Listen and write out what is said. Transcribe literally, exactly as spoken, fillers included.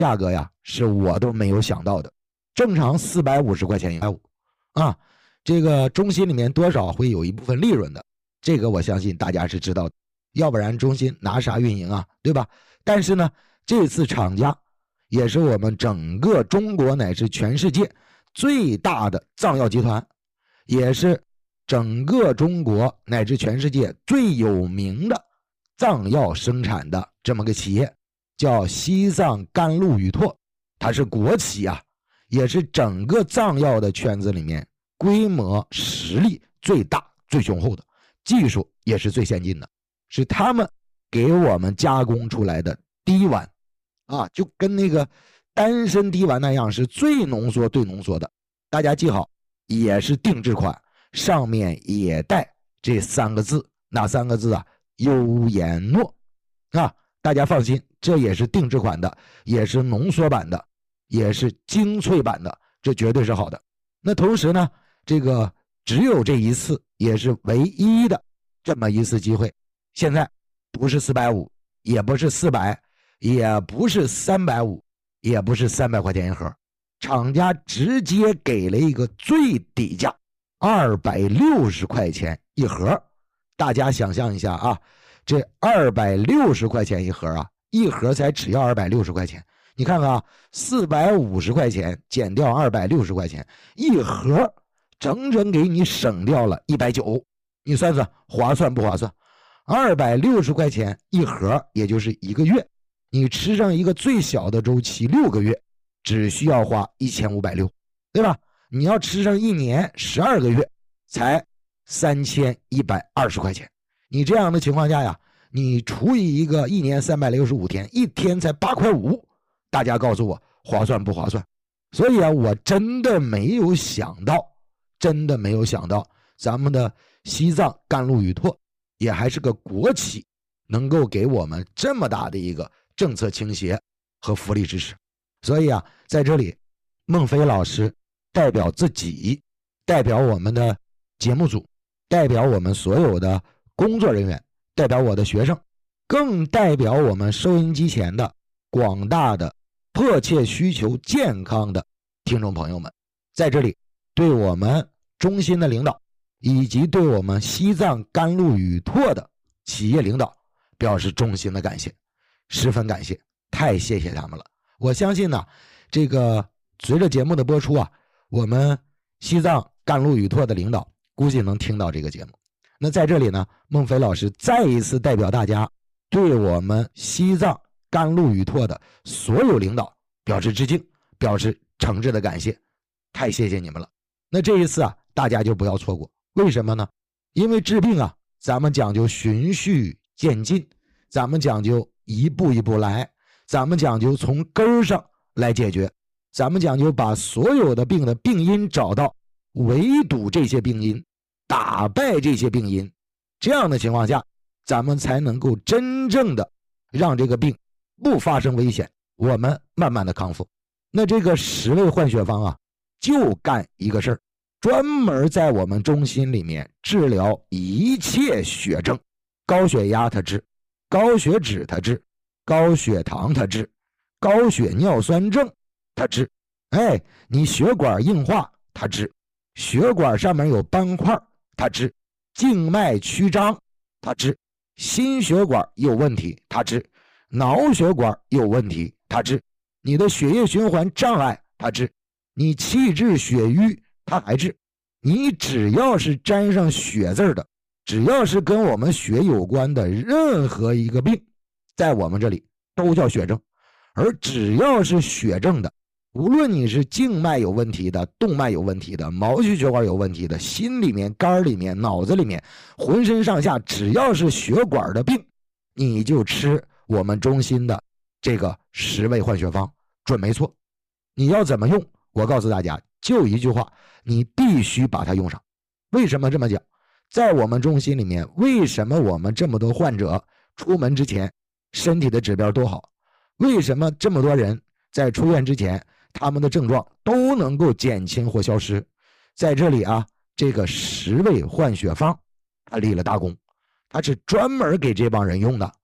价格呀是我都没有想到的，正常四百五十块钱一百五啊，这个中心里面多少会有一部分利润的，这个我相信大家是知道的，要不然中心拿啥运营啊，对吧？但是呢，这次厂家也是我们整个中国乃至全世界最大的藏药集团，也是整个中国乃至全世界最有名的藏药生产的这么个企业，叫西藏甘露与拓，它是国企啊，也是整个藏药的圈子里面规模实力最大最雄厚的，技术也是最先进的，是他们给我们加工出来的滴丸啊，就跟那个丹参滴丸那样，是最浓缩最浓缩的。大家记好，也是定制款，上面也带这三个字，哪三个字啊？优颜诺啊，大家放心，这也是定制款的，也是浓缩版的，也是精粹版的，这绝对是好的。那同时呢，这个只有这一次，也是唯一的这么一次机会。现在不是四百五十，也不是四百，也不是三百五十，也不是三百块钱一盒，厂家直接给了一个最底价二百六十块钱一盒。大家想象一下啊，这二百六十块钱一盒啊，一盒才只要二百六十块钱。你看看啊，四百五十块钱减掉二百六十块钱，一盒整整给你省掉了一百九十，你算算划算不划算？二百六十块钱一盒，也就是一个月，你吃上一个最小的周期六个月，只需要花一千五百六十，对吧？你要吃上一年十二个月，才三千一百二十块钱。你这样的情况下呀，你除以一个一年三百六十五天，一天才八块五，大家告诉我划算不划算？所以啊，我真的没有想到，真的没有想到咱们的西藏甘露与拓也还是个国企，能够给我们这么大的一个政策倾斜和福利支持。所以啊，在这里孟非老师代表自己，代表我们的节目组，代表我们所有的工作人员，代表我的学生，更代表我们收音机前的广大的迫切需求健康的听众朋友们，在这里对我们中心的领导以及对我们西藏甘露与拓的企业领导表示衷心的感谢，十分感谢，太谢谢他们了。我相信呢，这个随着节目的播出啊，我们西藏甘露与拓的领导估计能听到这个节目。那在这里呢，孟非老师再一次代表大家对我们西藏甘露与拓的所有领导表示致敬，表示诚挚的感谢，太谢谢你们了。那这一次啊，大家就不要错过。为什么呢？因为治病啊，咱们讲究循序渐进，咱们讲究一步一步来，咱们讲究从根儿上来解决，咱们讲究把所有的病的病因找到，围堵这些病因，打败这些病因，这样的情况下，咱们才能够真正的让这个病不发生危险，我们慢慢的康复。那这个十味换血方啊，就干一个事儿，专门在我们中心里面治疗一切血症，高血压它治，高血脂它治，高血糖它治，高血尿酸症它治，哎，你血管硬化它治，血管上面有斑块它治，静脉曲张它治，心血管有问题它治，脑血管有问题它治，你的血液循环障碍它治，你气滞血瘀它还治。你只要是沾上血字的，只要是跟我们血有关的任何一个病，在我们这里都叫血症。而只要是血症的，无论你是静脉有问题的，动脉有问题的，毛细血管有问题的，心里面、肝里面、脑子里面，浑身上下只要是血管的病，你就吃我们中心的这个十味换血方，准没错。你要怎么用？我告诉大家，就一句话，你必须把它用上。为什么这么讲？在我们中心里面，为什么我们这么多患者出门之前身体的指标都好？为什么这么多人在出院之前他们的症状都能够减轻或消失？在这里啊，这个十味换血方它立了大功，它是专门给这帮人用的。